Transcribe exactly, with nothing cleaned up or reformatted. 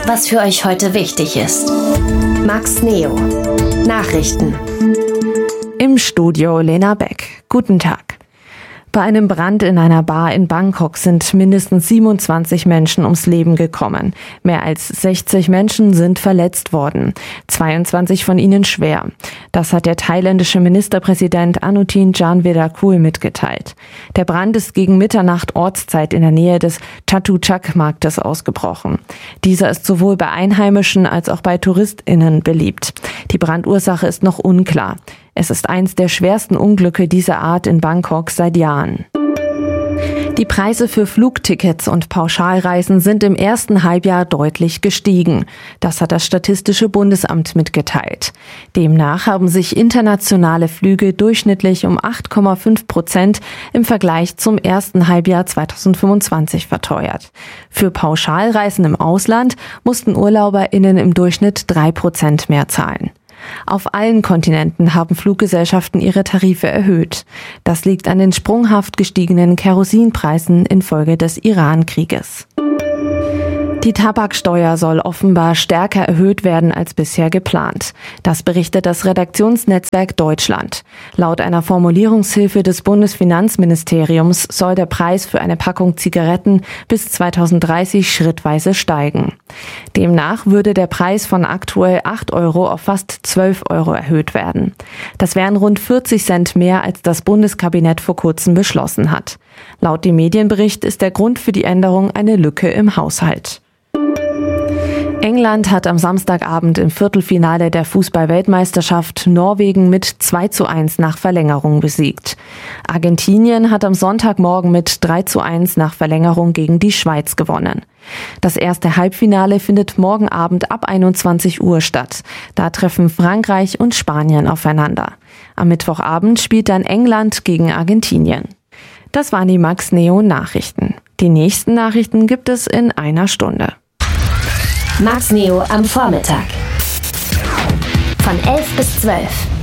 was für euch heute wichtig ist. Max Neo. Nachrichten. Im Studio Lena Beck. Guten Tag. Bei einem Brand in einer Bar in Bangkok sind mindestens siebenundzwanzig Menschen ums Leben gekommen. Mehr als sechzig Menschen sind verletzt worden, zweiundzwanzig von ihnen schwer. Das hat der thailändische Ministerpräsident Anutin Charnvirakul mitgeteilt. Der Brand ist gegen Mitternacht Ortszeit in der Nähe des Chatuchak-Marktes ausgebrochen. Dieser ist sowohl bei Einheimischen als auch bei TouristInnen beliebt. Die Brandursache ist noch unklar. Es ist eins der schwersten Unglücke dieser Art in Bangkok seit Jahren. Die Preise für Flugtickets und Pauschalreisen sind im ersten Halbjahr deutlich gestiegen. Das hat das Statistische Bundesamt mitgeteilt. Demnach haben sich internationale Flüge durchschnittlich um acht Komma fünf Prozent im Vergleich zum ersten Halbjahr zweitausendfünfundzwanzig verteuert. Für Pauschalreisen im Ausland mussten UrlauberInnen im Durchschnitt drei Prozent mehr zahlen. Auf allen Kontinenten haben Fluggesellschaften ihre Tarife erhöht. Das liegt an den sprunghaft gestiegenen Kerosinpreisen infolge des Iran-Krieges. Die Tabaksteuer soll offenbar stärker erhöht werden als bisher geplant. Das berichtet das Redaktionsnetzwerk Deutschland. Laut einer Formulierungshilfe des Bundesfinanzministeriums soll der Preis für eine Packung Zigaretten bis zweitausenddreißig schrittweise steigen. Demnach würde der Preis von aktuell acht Euro auf fast zwölf Euro erhöht werden. Das wären rund vierzig Cent mehr, als das Bundeskabinett vor kurzem beschlossen hat. Laut dem Medienbericht ist der Grund für die Änderung eine Lücke im Haushalt. England hat am Samstagabend im Viertelfinale der Fußball-Weltmeisterschaft Norwegen mit zwei zu eins nach Verlängerung besiegt. Argentinien hat am Sonntagmorgen mit drei zu eins nach Verlängerung gegen die Schweiz gewonnen. Das erste Halbfinale findet morgen Abend ab einundzwanzig Uhr statt. Da treffen Frankreich und Spanien aufeinander. Am Mittwochabend spielt dann England gegen Argentinien. Das waren die Max Neo Nachrichten. Die nächsten Nachrichten gibt es in einer Stunde. Max Neo am Vormittag. Von elf bis zwölf.